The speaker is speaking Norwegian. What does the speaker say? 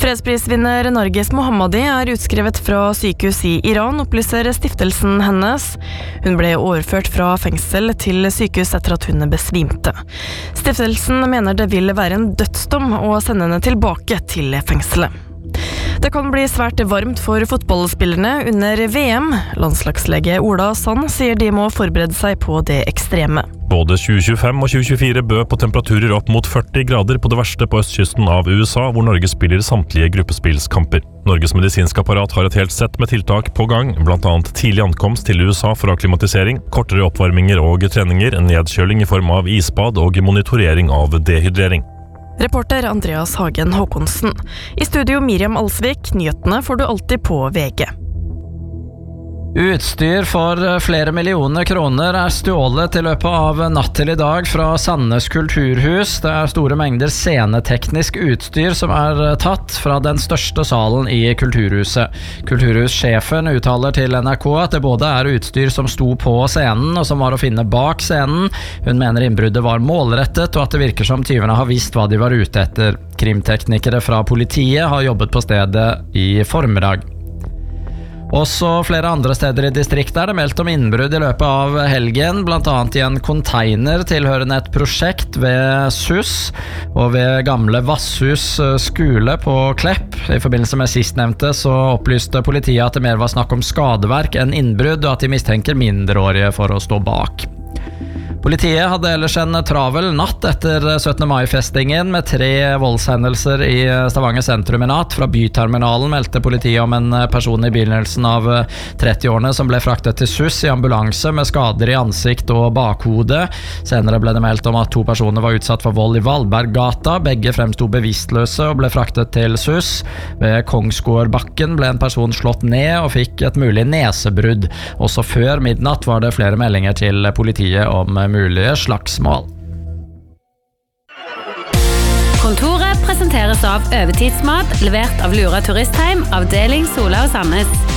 Fredsprisvinner Norges Mohammadi utskrevet fra sykehus i Iran, opplyser stiftelsen hennes. Hun ble overført fra fengsel til sykehus etter at hun besvimte. Stiftelsen mener det vil være en dødsdom å sende henne tilbake til fengselet. Det kan bli svært varmt for fotballspillerne under VM. Landslagslege Ola Sand sier de må forberede seg på det ekstreme. Både 2025 og 2024 bød på temperaturer opp mot 40 grader på det verste på østkysten av USA, hvor Norge spiller samtlige gruppespillskamper. Norges medisinske apparat har et helt sett med tiltak på gang, blant annet tidlig ankomst til USA for akklimatisering, kortere oppvarminger og treninger, nedkjøling i form av isbad og monitorering av dehydrering. Reporter Andreas Hagen Håkonsen. I studio Miriam Alsvik, nyhetene får du alltid på VG. Utstyr for flere millioner kroner stjålet i løpet av natt til i dag fra Sandnes kulturhus. Det store mengder sceneteknisk utstyr som tatt fra den største salen i kulturhuset. Kulturhussjefen uttaler til NRK at det både utstyr som sto på scenen og som var å finne bak scenen. Hun mener innbruddet var målrettet og at det virker som tyvene har visst hva de var ute etter. Krimteknikere fra politiet har jobbet på stedet i formiddag. Også flere andre steder i distriktet det meldt om innbrudd i løpet av helgen, blant annet i en container tilhørende et prosjekt ved SUS og ved gamle Vasshus skole på Klepp. I forbindelse med sistnevnte så opplyste politiet at det mer var snakk om skadeverk enn innbrudd, og at de mistenker mindreårige for å stå bak. Politiet hadde ellers en travel natt etter 17. mai-festingen med 3 voldshendelser i Stavanger sentrum i natt. Fra byterminalen meldte politiet om en person i begynnelsen av 30-årene som ble fraktet til SUS i ambulanse med skader i ansikt og bakhode. Senere ble det meldt om at 2 personer var utsatt for vold i Valberggata. Begge fremsto bevisstløse og ble fraktet til SUS. Ved Kongsgårdbakken ble en person slått ned og fikk et mulig nesebrudd. Også før midnatt var det flere meldinger til politiet om mulige slagsmål. Kontoret presenteres av Overtidsmat, levert av Lura Turistheim, avdeling Sola og Sandnes.